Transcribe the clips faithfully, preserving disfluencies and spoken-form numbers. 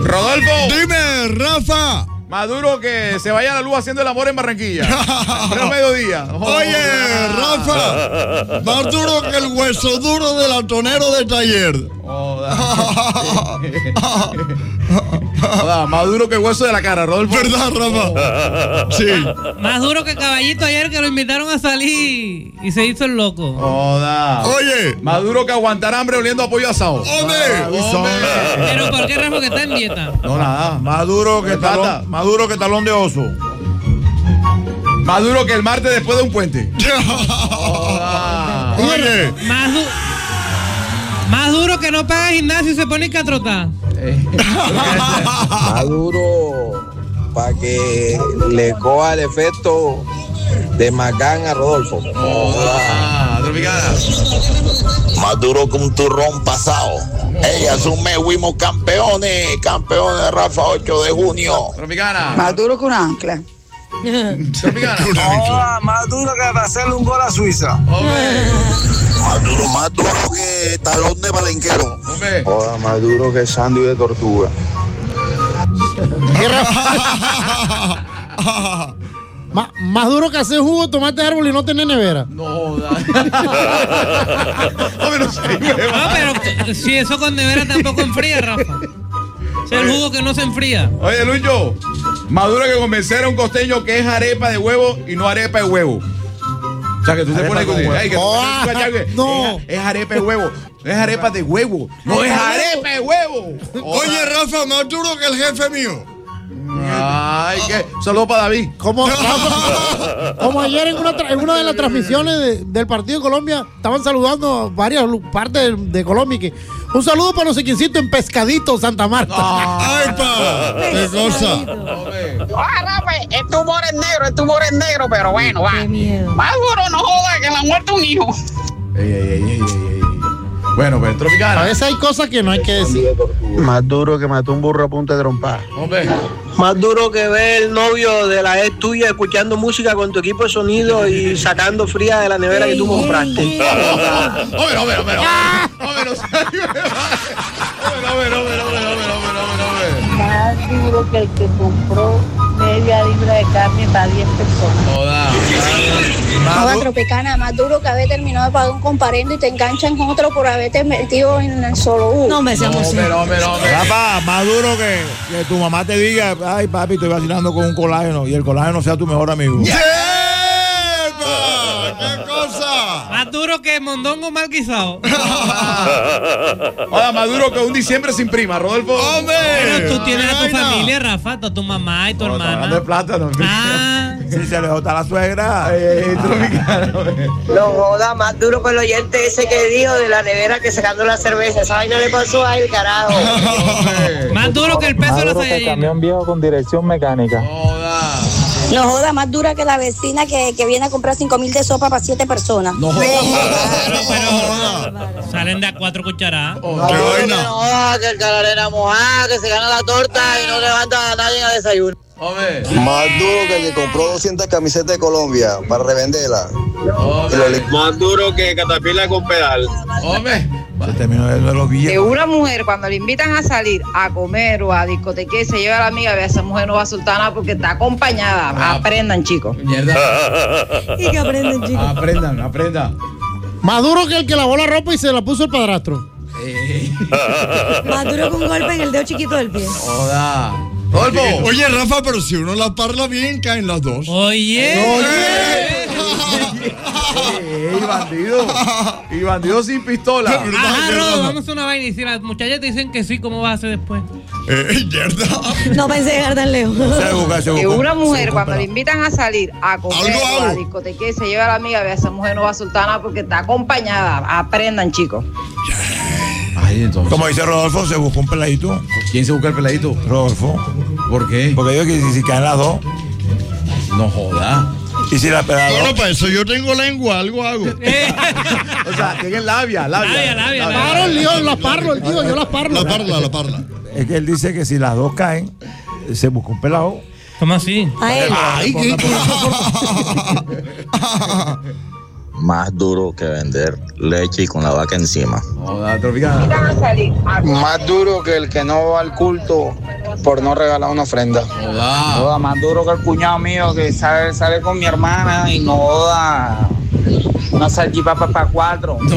Rodolfo. Dime, Rafa. Más duro que se vaya la luz haciendo el amor en Barranquilla. Pero mediodía. Oh, Oye, Rafa. Más duro que el hueso duro del atonero de taller. Oh, da. Más duro que el hueso de la cara, Rodolfo. ¿Verdad, Rafa? Sí. Más duro que Caballito ayer que lo invitaron a salir y se hizo el loco. Oh, da. Oye. Más duro que aguantar hambre oliendo a pollo asado. ¡Hombre! Pero ¿por qué, Rafa, que está en dieta? No, nada. Más duro que talón, más duro que talón de oso. Más duro que el martes después de un puente. Oh, Oye. Más, du- más duro que no paga gimnasio y se pone que a trotar. Más duro para que le coja el efecto de Macán a Rodolfo. Oh, ah, Tropicana. Más duro que un turrón pasado. Ey, hace un mes fuimos campeones, campeones de Rafa ocho de junio. Tropicana. Más duro que un ancla. Tropicana. Oh, más duro que hacerle un gol a Suiza. Hombre. Más duro, más duro que talón de palenquero. Hombre. Oh, más duro que sándwich de tortuga. Más, más duro que hacer jugo, tomate de árbol y no tener nevera. No, da. Hombre, no sé. No, pero si eso con nevera tampoco enfría, Rafa. Es el jugo que no se enfría. Oye, Lucho, más duro que convencer a un costeño que es arepa de huevo y no arepa de huevo. O sea, que tú te pones con huevo. ay, que tú- Oh, tú cachas que no. Es, es arepa de huevo. No es arepa de huevo. No es arepa de huevo. Oye, Rafa, más duro que el jefe mío. Ay, que saludo para David. Como, Rafa, como ayer en una, tra- en una de las transmisiones de- del partido de Colombia, estaban saludando a varias lu- partes de, de Colombia. y que, un saludo para los sequincitos en Pescadito, Santa Marta. ¡Ay, pa! ¡Qué cosa! Ah, Rafa, este humor es negro, este humor es negro, pero bueno, va. Qué miedo. Más duro no joda que la muerte de un hijo. Ey, ey, ey, ey, ey, ey. Bueno, pues A Tropicana. veces hay cosas que no hay que decir. Más duro que mató un burro a punta de trompa. Hombre. Más duro que ver el novio de la ex tuya escuchando música con tu equipo de sonido y sacando fría de la nevera que tú compraste. Hombre, hombre, hombre, hombre. Hombre, no sé. Hombre, hombre, hombre, hombre, hombre, hombre, hombre, hombre. Más duro que el que compró media libra de carne para diez personas. Joda. Joda Tropicana, más duro que haber terminado de pagar un comparendo y te enganchan con otro por haberte metido en el solo U. No me seamos Hombre, hombre, hombre. Rafa, más duro que, que tu mamá te diga, ay papi, estoy vacilando con un colágeno y el colágeno sea tu mejor amigo. ¡Yepa! ¡Qué cosa! Más duro que mondongo mal guisado. Joda, más duro que un diciembre sin prima, Rodolfo. ¡Hombre! Pero tú tienes a tu Vaina. familia, Rafa, a tu mamá y tu No, está hablando de hermana. plátano. Ah, Si se le jota la suegra. Ey, ey, Tropicana. No joda, más duro que el oyente ese que dijo de la nevera que sacando la cerveza. Esa vaina le pasó a él, carajo. más duro que el peso de la sayayina. viejo con dirección mecánica. Joda. No joda, más dura que la vecina que, que viene a comprar cinco mil de sopa para siete personas. No Pero, pero salen de a cuatro cucharadas. ¡Qué vaina! joda, que el calarera mojada, que se gana la torta y no levanta a nadie a desayuno. Hombre. Más duro que el que compró doscientas camisetas de Colombia para revenderla. Hombre. Más duro que Catapila con pedal. Hombre. Se terminó de los Que viejos. una mujer cuando le invitan a salir a comer o a discotequía y se lleva a la amiga, ve a esa mujer no va a soltar nada porque está acompañada. Ah. Aprendan, chicos. Mierda. Y que aprenden, chicos. Aprendan, aprendan. Más duro que el que lavó la ropa y se la puso el padrastro. Ey. Más duro que un golpe en el dedo chiquito del pie. Joda. Rodolfo. Oye, Rafa, pero si uno las parla bien, caen las dos. Oye. Ey, bandido. Y bandido sin pistola. Ajá, Rodo, vamos a una vaina. Y si las muchachas te dicen que sí, ¿cómo vas a hacer después? Eh, mierda. No pensé llegar tan lejos. Se busca, se Que busca. una mujer Se cuando busca. le invitan a salir a comer Algo o a hago. discotequía y se lleva a la amiga, ve a esa mujer no va a soltar nada porque está acompañada. Aprendan, chicos. Ay, entonces. Como dice Rodolfo, se busca un peladito. ¿Quién se busca el peladito? Rodolfo. ¿Por qué? Porque digo que si, si caen las dos, No joda. y si la pedala. Bueno, para eso yo tengo lengua, algo hago. O sea, tienen labia, labia. Labia, labia, Claro, el lío, las parlo, el tío, yo las parlo. La parla, la parla. Es que él dice que si las dos caen, se busca un pelado. ¿Cómo así? A él. Ay, qué Más duro que vender leche y con la vaca encima. Joda, Tropicana. Más duro que el que no va al culto por no regalar una ofrenda. Joda, más duro que el cuñado mío que sale, sale con mi hermana y no joda una salchipapa para cuatro. No.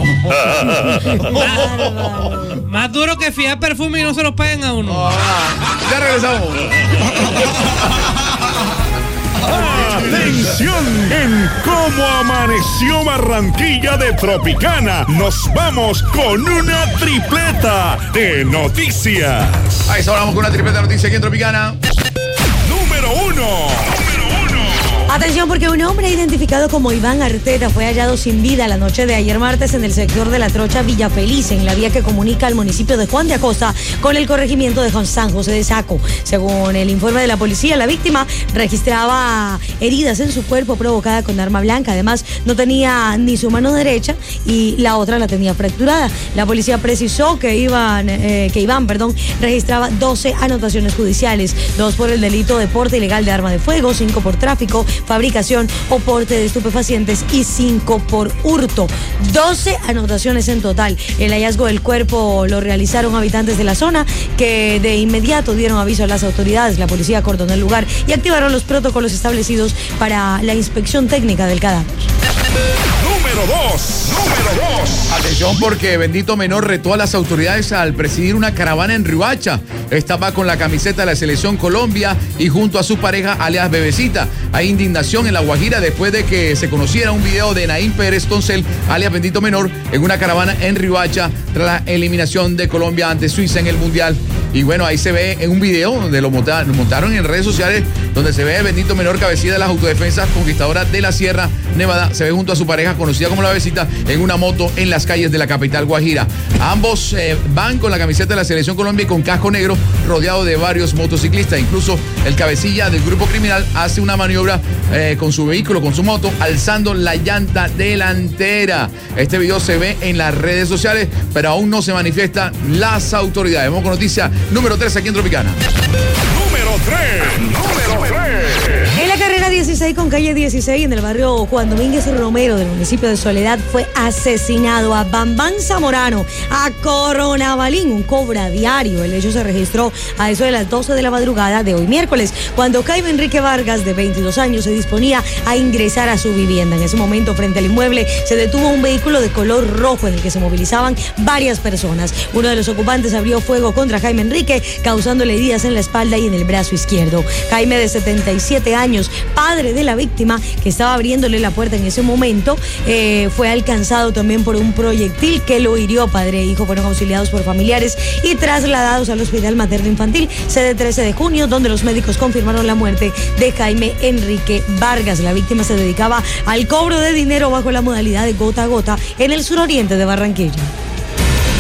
Más duro que fiar perfume y no se los paguen a uno. Oh, ya regresamos. Atención, en Cómo Amaneció Barranquilla de Tropicana, nos vamos con una tripleta de noticias. Ahí está, vamos con una tripleta de noticias aquí en Tropicana. Número uno. Atención, porque un hombre identificado como Iván Arteta fue hallado sin vida la noche de ayer martes en el sector de La Trocha Villa Feliz, en la vía que comunica al municipio de Juan de Acosta con el corregimiento de San José de Saco. Según el informe de la policía, la víctima registraba heridas en su cuerpo provocadas con arma blanca. Además, no tenía ni su mano derecha y la otra la tenía fracturada. La policía precisó que Iván, eh, que Iván perdón, registraba doce anotaciones judiciales, dos por el delito de porte ilegal de arma de fuego, cinco por tráfico, fabricación o porte de estupefacientes y cinco por hurto. doce anotaciones en total. El hallazgo del cuerpo lo realizaron habitantes de la zona, que de inmediato dieron aviso a las autoridades. La policía acordonó el lugar y activaron los protocolos establecidos para la inspección técnica del cadáver. Número dos. Número dos. Atención, porque bendito menor retó a las autoridades al presidir una caravana en Riohacha. Estaba con la camiseta de la Selección Colombia y junto a su pareja, alias Bebecita. Hay indignación en La Guajira después de que se conociera un video de Naín Pérez Toncel, alias bendito menor, en una caravana en Riohacha tras la eliminación de Colombia ante Suiza en el Mundial. Y bueno, ahí se ve en un video donde lo montaron, lo montaron en redes sociales, donde se ve el bendito menor, cabecilla de las autodefensas conquistadoras de la Sierra Nevada. Se ve junto a su pareja, conocida como La Bebecita, en una moto en las calles de la capital Guajira. Ambos eh, van con la camiseta de la Selección Colombia y con casco negro, rodeado de varios motociclistas. Incluso el cabecilla del grupo criminal hace una maniobra eh, con su vehículo, con su moto, alzando la llanta delantera. Este video se ve en las redes sociales, pero aún no se manifiestan las autoridades. Vamos con noticia número tres aquí en Tropicana. Número tres. Número tres. En la carrera dieciséis con calle dieciséis, en el barrio Juan Domínguez Romero del municipio de Soledad, fue asesinado a Bambán Zamorano, a Coronabalín, un cobra diario. El hecho se registró a eso de las doce de la madrugada de hoy miércoles, cuando Jaime Enrique Vargas, de veintidós años, se disponía a ingresar a su vivienda. En ese momento, frente al inmueble, se detuvo un vehículo de color rojo en el que se movilizaban varias personas. Uno de los ocupantes abrió fuego contra Jaime Enrique, causándole heridas en la espalda y en el brazo izquierdo. Jaime, de setenta y siete años, padre de la víctima, que estaba abriéndole la puerta en ese momento, eh, fue alcanzado también por un proyectil que lo hirió. Padre e hijo fueron auxiliados por familiares y trasladados al Hospital Materno Infantil, sede trece de junio, donde los médicos confirmaron la muerte de Jaime Enrique Vargas. La víctima se dedicaba al cobro de dinero bajo la modalidad de gota a gota en el suroriente de Barranquilla.